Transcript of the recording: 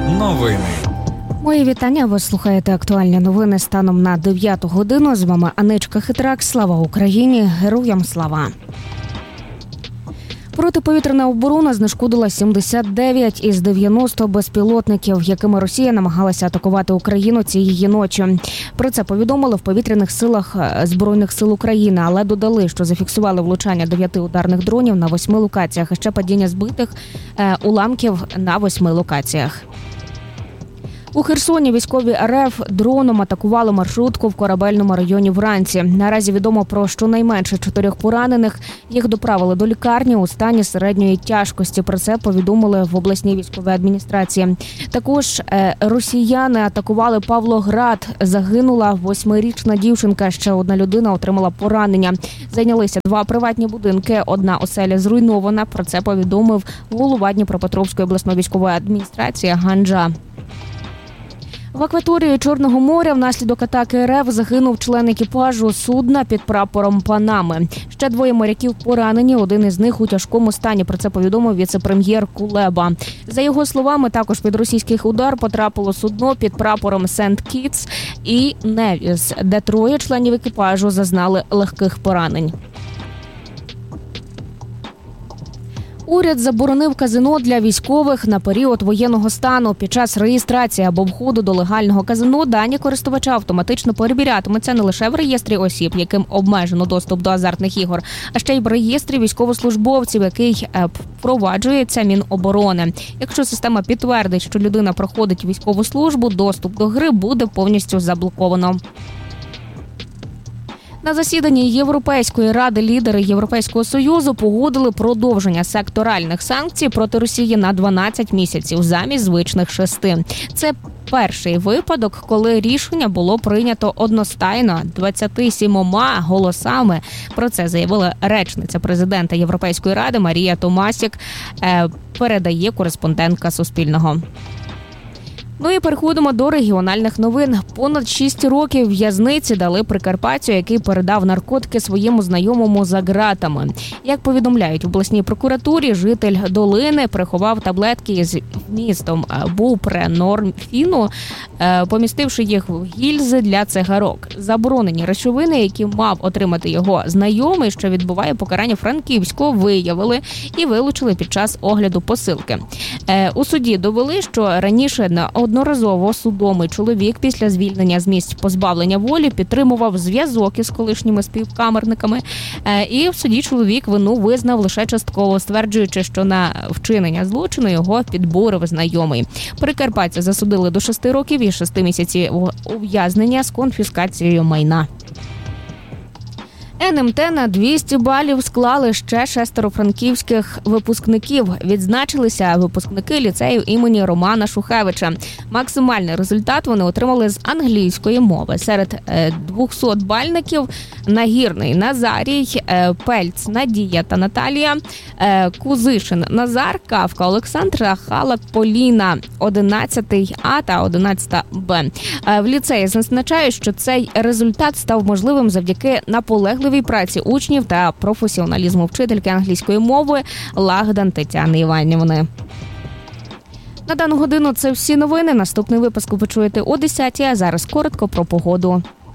Новини. Мої вітання. Ви слухаєте актуальні новини станом на 9 годину. З вами Анечка Хитрак. Слава Україні! Героям слава! Протиповітряна оборона знешкодила 79 із 90 безпілотників, якими Росія намагалася атакувати Україну цієї ночі. Про це повідомили в повітряних силах Збройних сил України, але додали, що зафіксували влучання 9 ударних дронів на 8 локаціях, а ще падіння збитих уламків на 8 локаціях. У Херсоні військові РФ дроном атакували маршрутку в Корабельному районі вранці. Наразі відомо про щонайменше 4 поранених. Їх доправили до лікарні у стані середньої тяжкості. Про це повідомили в обласній військовій адміністрації. Також росіяни атакували Павлоград. Загинула 8-річна дівчинка. Ще одна людина отримала поранення. Зайнялися 2 приватні будинки. Одна оселя зруйнована. Про це повідомив голова Дніпропетровської обласної військової адміністрації Ганджа. В акваторії Чорного моря внаслідок атаки РФ загинув член екіпажу судна під прапором Панами. Ще 2 моряків поранені, один із них у тяжкому стані. Про це повідомив віце-прем'єр Кулеба. За його словами, також під російський удар потрапило судно під прапором Сент-Кітс і Невіс, де 3 членів екіпажу зазнали легких поранень. Уряд заборонив казино для військових на період воєнного стану. Під час реєстрації або входу до легального казино дані користувача автоматично перевірятимуться не лише в реєстрі осіб, яким обмежено доступ до азартних ігор, а ще й в реєстрі військовослужбовців, який впроваджується Міноборони. Якщо система підтвердить, що людина проходить військову службу, доступ до гри буде повністю заблоковано. На засіданні Європейської ради лідери Європейського Союзу погодили продовження секторальних санкцій проти Росії на 12 місяців замість звичних 6. Це перший випадок, коли рішення було прийнято одностайно 27 голосами. Про це заявила речниця президента Європейської ради Марія Томасік, передає кореспондентка Суспільного. Ну і переходимо до регіональних новин. Понад 6 років в'язниці дали прикарпатцю, який передав наркотики своєму знайомому за ґратами. Як повідомляють в обласній прокуратурі, житель Долини приховав таблетки з вмістом бупренормфіну, помістивши їх в гільзи для цигарок. Заборонені речовини, які мав отримати його знайомий, що відбуває покарання Франківського, виявили і вилучили під час огляду посилки. У суді довели, що раніше одноразово судомий чоловік після звільнення з місць позбавлення волі підтримував зв'язок із колишніми співкамерниками. І в суді чоловік вину визнав лише частково, стверджуючи, що на вчинення злочину його підбурив знайомий. Прикарпатця засудили до 6 років і 6 місяців ув'язнення з конфіскацією майна. НМТ на 200 балів склали ще 6 франківських випускників. Відзначилися випускники ліцею імені Романа Шухевича. Максимальний результат вони отримали з англійської мови. Серед 200-бальників Нагірний Назарій, Пельц Надія та Наталія, Кузишин Назар, Кавка Олександра, Халак Поліна, 11 А та 11 Б. В ліцеї зазначають, що цей результат став можливим завдяки наполегливій праці учнів та професіоналізму вчительки англійської мови Лагдан Тетяни Іванівни. На дану годину це всі новини. Наступний випуск ви почуєте о 10-й, а зараз коротко про погоду.